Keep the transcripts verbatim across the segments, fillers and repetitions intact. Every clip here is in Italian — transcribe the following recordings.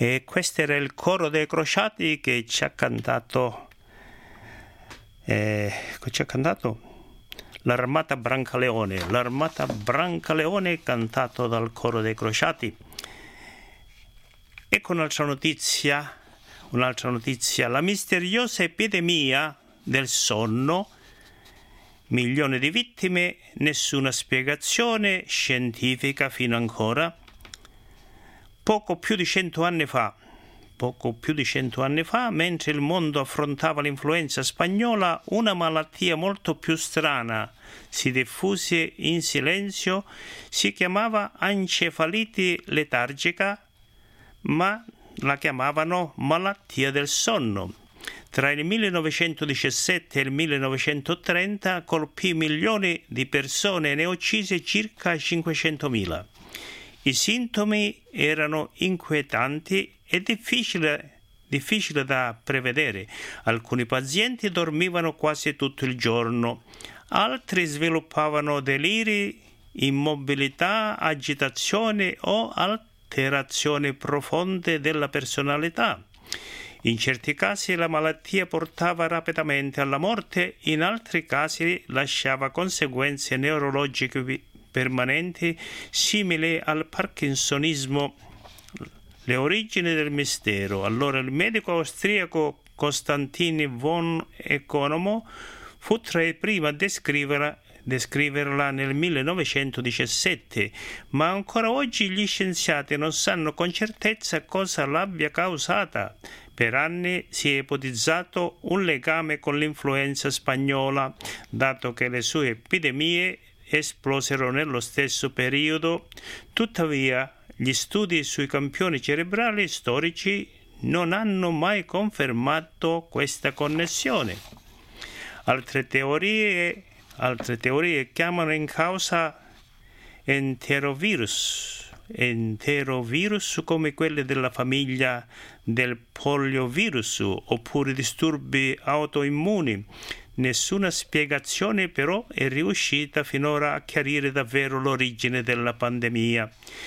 E questo era il coro dei Crociati che ci ha cantato, eh, che ci ha cantato l'Armata Brancaleone, l'Armata Brancaleone cantato dal coro dei Crociati. Ecco un'altra notizia, un'altra notizia, la misteriosa epidemia del sonno, milioni di vittime, nessuna spiegazione scientifica fino ancora. Poco più di cento anni fa, poco più di cento anni fa, mentre il mondo affrontava l'influenza spagnola, una malattia molto più strana si diffuse in silenzio, si chiamava encefalite letargica, ma la chiamavano malattia del sonno. Tra il millenovecentodiciassette e il millenovecentotrenta colpì milioni di persone e ne uccise circa cinquecentomila. I sintomi erano inquietanti e difficili, difficili da prevedere. Alcuni pazienti dormivano quasi tutto il giorno, altri sviluppavano deliri, immobilità, agitazione o alterazioni profonde della personalità. In certi casi la malattia portava rapidamente alla morte, in altri casi lasciava conseguenze neurologiche permanenti simili al parkinsonismo. Le origini del mistero. Allora il medico austriaco Konstantin von Economo fu tra i primi a descriverla, descriverla nel millenovecentodiciassette, ma ancora oggi gli scienziati non sanno con certezza cosa l'abbia causata. Per anni si è ipotizzato un legame con l'influenza spagnola, dato che le sue epidemie esplosero nello stesso periodo. Tuttavia, gli studi sui campioni cerebrali storici non hanno mai confermato questa connessione. Altre teorie, altre teorie chiamano in causa enterovirus, enterovirus come quelle della famiglia del poliovirus oppure disturbi autoimmuni. Nessuna spiegazione però è riuscita finora a chiarire davvero l'origine della pandemia.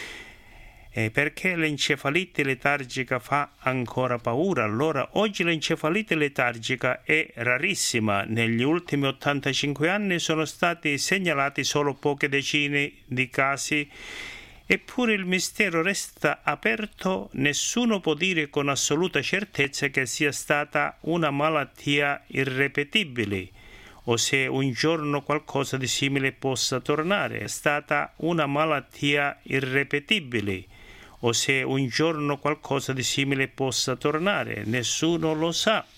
E perché l'encefalite letargica fa ancora paura? Allora, oggi l'encefalite letargica è rarissima. Negli ultimi ottantacinque anni sono stati segnalati solo poche decine di casi. Eppure il mistero resta aperto, nessuno può dire con assoluta certezza che sia stata una malattia irripetibile o se un giorno qualcosa di simile possa tornare. È stata una malattia irripetibile o se un giorno qualcosa di simile possa tornare, nessuno lo sa.